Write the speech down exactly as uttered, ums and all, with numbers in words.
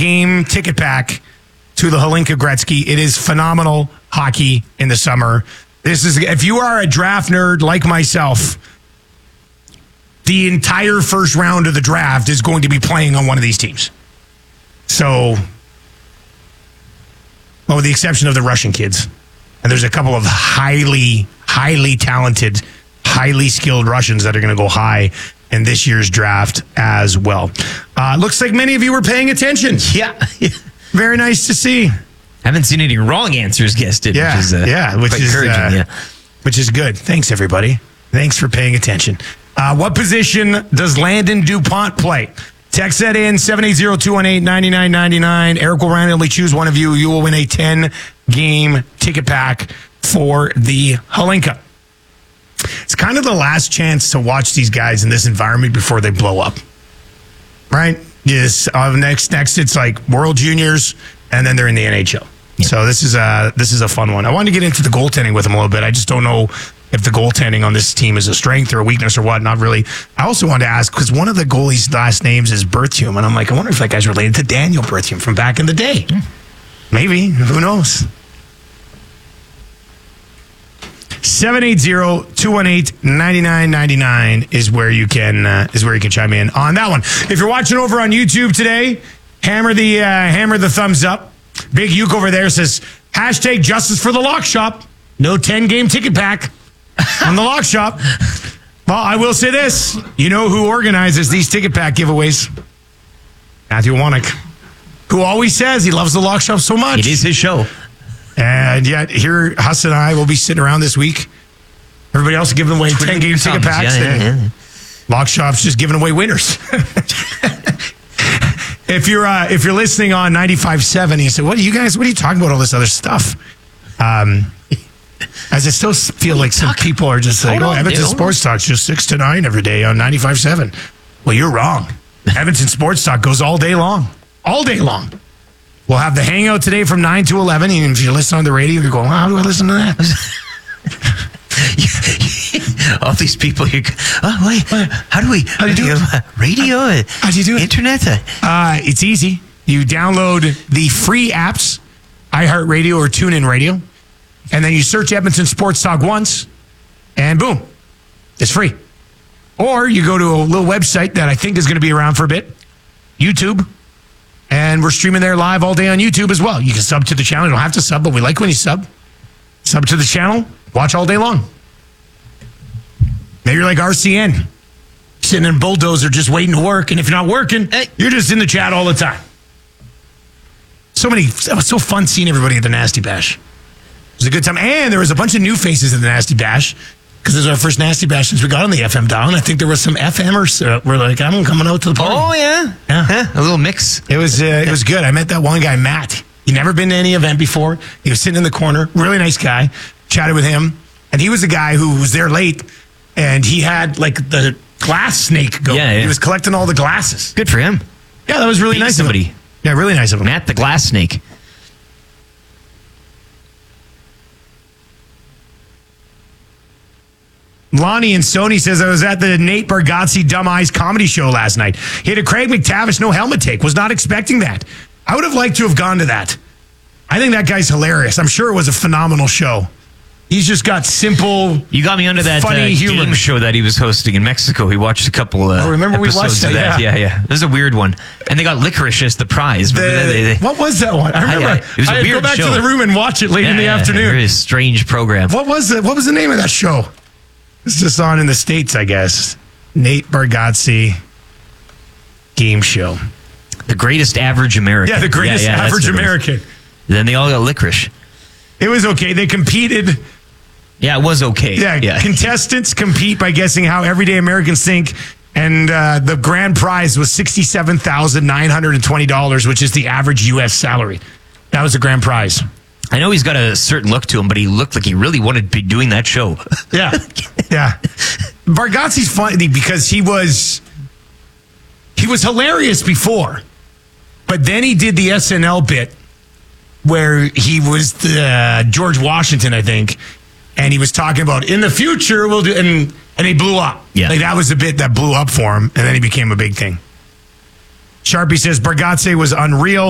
game ticket pack to the Hlinka Gretzky. It is phenomenal hockey in the summer. This is, if you are a draft nerd like myself, the entire first round of the draft is going to be playing on one of these teams. So, well, with the exception of the Russian kids. And there's a couple of highly, highly talented, highly skilled Russians that are going to go high in this year's draft as well. Uh, looks like many of you were paying attention. Yeah. Very nice to see. Haven't seen any wrong answers guessed. Yeah, which is, uh, yeah, which is, encouraging. uh, yeah. which is good. Thanks, everybody. Thanks for paying attention. Uh, what position does Landon DuPont play? Text that in, seven eight zero, two one eight, nine nine nine nine. Eric will randomly choose one of you. You will win a ten-game ticket pack for the Hlinka. It's kind of the last chance to watch these guys in this environment before they blow up. Right? Yes. Uh, next, next, it's like World Juniors, and then they're in the N H L. Yeah. So this is a this is a fun one. I wanted to get into the goaltending with them a little bit. I just don't know if the goaltending on this team is a strength or a weakness or what. Not really. I also wanted to ask, because one of the goalies' last names is Berthiaume, and I'm like, I wonder if that guy's related to Daniel Berthiaume from back in the day. Yeah. Maybe. Who knows? seven eight zero, two one eight, nine nine nine nine is where you can uh, is where you can chime in on that one. If you're watching over on YouTube today, hammer the uh, hammer the thumbs up. Big Uke over there says hashtag justice for the lock shop. No ten game ticket pack on the lock shop. Well, I will say this: you know who organizes these ticket pack giveaways? Matthew Wannick, who always says he loves the lock shop so much. It is his show. And yet, here, Huss and I will be sitting around this week. Everybody else is giving away ten-game ticket packs. Yeah, yeah, yeah. Lock Shop's just giving away winners. if you're uh, if you're listening on ninety-five point seven, you say, "What are you guys? What are you talking about? All this other stuff?" Um, as I still feel like some people are just like, "Oh, Edmonton Sports Talk's just six to nine every day on ninety-five point seven." Well, you're wrong. Edmonton Sports Talk goes all day long, all day long. We'll have the hangout today from nine to eleven. And if you listen on the radio, you're going, well, how do I listen to that? All these people, you oh, wait, how do we, how do you do it? Uh, radio? How, how do you do it? Internet? Uh, it's easy. You download the free apps, iHeartRadio or TuneIn Radio, and then you search Edmonton Sports Talk once, and boom, it's free. Or you go to a little website that I think is going to be around for a bit, YouTube. And we're streaming there live all day on YouTube as well. You can sub to the channel. You don't have to sub, but we like when you sub. Sub to the channel. Watch all day long. Maybe you're like R C N. Sitting in a bulldozer just waiting to work. And if you're not working, hey, you're just in the chat all the time. So many. It was so fun seeing everybody at the Nasty Bash. It was a good time. And there was a bunch of new faces at the Nasty Bash. Because this is our first Nasty Bash since we got on the F M dial. And I think there was some FMers uh, were like, I'm coming out to the party. Oh, yeah. Yeah. Huh? A little mix. It was uh, it was good. I met that one guy, Matt. He'd never been to any event before. He was sitting in the corner. Really nice guy. Chatted with him. And he was the guy who was there late. And he had like the glass snake going. Yeah, yeah. He was collecting all the glasses. Good for him. Yeah, that was really Beat nice somebody. of him. Yeah, really nice of him. Matt the glass snake. Lonnie and Sony says, I was at the Nate Bargatze Dumb Eyes comedy show last night. He had a Craig McTavish no helmet take. Was not expecting that. I would have liked to have gone to that. I think that guy's hilarious. I'm sure it was a phenomenal show. He's just got simple, You got me under that funny uh, humor. game show that he was hosting in Mexico. He watched a couple uh, Oh, remember we episodes watched of that, that. yeah. yeah, yeah. It was a weird one. And they got licorice as the prize. The, they, they, what was that one? I remember. I, I, it was I a had to weird go back show. to the room and watch it late yeah, in the yeah, afternoon. Very strange program. What was it? What was the name of that show? It's just on in the States, I guess. Nate Bargatze game show. The Greatest Average American. Yeah, the Greatest yeah, yeah, Average the American. Then they all got licorice. It was okay. They competed. Yeah, it was okay. Yeah, yeah. Contestants compete by guessing how everyday Americans think, and uh, the grand prize was sixty-seven thousand nine hundred twenty dollars, which is the average U S salary. That was the grand prize. I know he's got a certain look to him, but he looked like he really wanted to be doing that show. Yeah, yeah. Bargatze's funny because he was he was hilarious before, but then he did the S N L bit where he was the, uh, George Washington, I think, and he was talking about in the future we'll do, and and he blew up. Yeah, like that was the bit that blew up for him, and then he became a big thing. Sharpie says Bargatze was unreal.